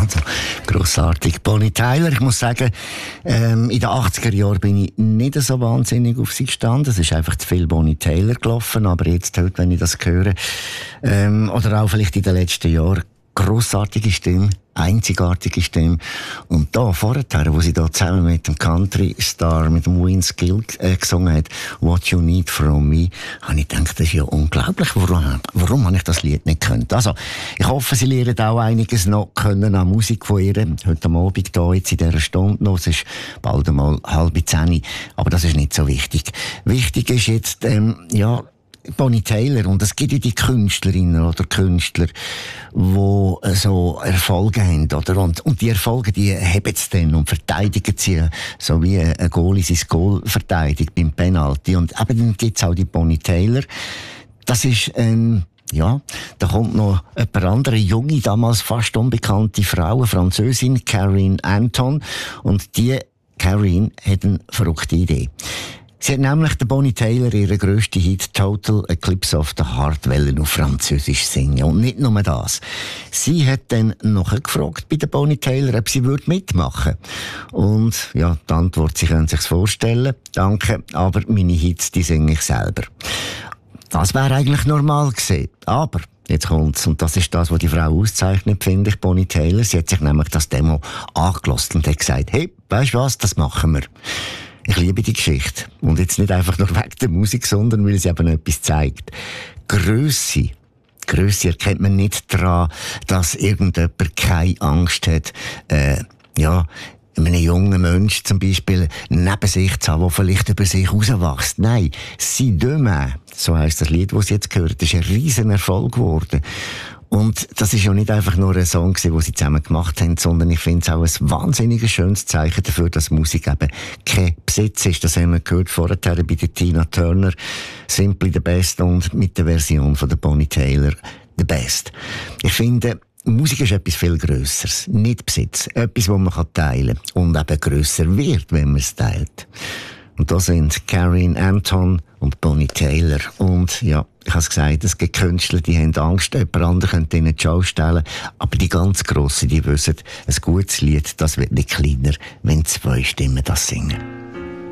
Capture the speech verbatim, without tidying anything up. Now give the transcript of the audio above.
Also, grossartig. Bonnie Tyler, ich muss sagen, ähm, in den achtziger Jahren bin ich nicht so wahnsinnig auf sie gestanden. Es ist einfach zu viel Bonnie Tyler gelaufen, aber jetzt, heute, wenn ich das höre, ähm, oder auch vielleicht in den letzten Jahren, grossartige Stimme, einzigartige Stimme. Und da, vorher, wo sie da zusammen mit dem Country-Star, mit dem Vince Gill äh, gesungen hat, «What You Need From Me», habe ich gedacht, das ist ja unglaublich. Warum, warum habe ich das Lied nicht gekannt? Also, ich hoffe, Sie lernen auch einiges noch können an Musik von ihr. Heute am Abend hier, jetzt in dieser Stunde noch. Es ist bald einmal halb zehn. Aber das ist nicht so wichtig. Wichtig ist jetzt, ähm, ja, Bonnie Tyler, und es gibt ja die Künstlerinnen oder Künstler, die so Erfolge haben, oder? Und, und die Erfolge, die haben es dann und verteidigen sie, so wie ein Goalie sein Goal verteidigt beim Penalty. Und eben dann gibt es auch die Bonnie Tyler. Das ist, ähm, ja, da kommt noch eine andere junge, damals fast unbekannte Frau, eine Französin, Carine Anton. Und die Carine hat eine verrückte Idee. Sie hat nämlich der Bonnie Tyler ihren grössten Hit «Total Eclipse of the Heart» auf Französisch singen. Und nicht nur das. Sie hat dann noch gefragt bei der Bonnie Tyler, ob sie mitmachen würde. Und ja, die Antwort, Sie können sich vorstellen. Danke, aber meine Hits, die singe ich selber. Das wäre eigentlich normal gewesen. Aber jetzt kommt's. Und das ist das, was die Frau auszeichnet, finde ich, Bonnie Tyler. Sie hat sich nämlich das Demo angelassen und hat gesagt, hey, weisst du was, das machen wir. Ich liebe die Geschichte. Und jetzt nicht einfach nur wegen der Musik, sondern weil sie eben etwas zeigt. Grösse. Grösse erkennt man nicht daran, dass irgendjemand keine Angst hat, äh, ja, einem jungen Mensch zum Beispiel neben sich zu haben, der vielleicht über sich rauswächst. Nein, «Si demain», so heisst das Lied, das Sie jetzt gehört, ist ein riesen Erfolg geworden. Und das ist ja nicht einfach nur ein Song, den sie zusammen gemacht haben, sondern ich finde es auch ein wahnsinnig schönes Zeichen dafür, dass Musik eben kein Besitz ist. Das haben wir gehört vorher bei der Tina Turner, «Simply the Best», und mit der Version von der Bonnie Tyler, «The Best». Ich finde, Musik ist etwas viel Grösseres, nicht Besitz. Etwas, das man teilen kann und eben grösser wird, wenn man es teilt. Und da sind Carine Anton und Bonnie Tyler. Und ja, ich habe es gesagt, es gibt Künstler, die haben Angst, jemand anderes könnte ihnen die Show stellen. Aber die ganz Grossen, die wissen, ein gutes Lied, das wird nicht kleiner, wenn zwei Stimmen das singen.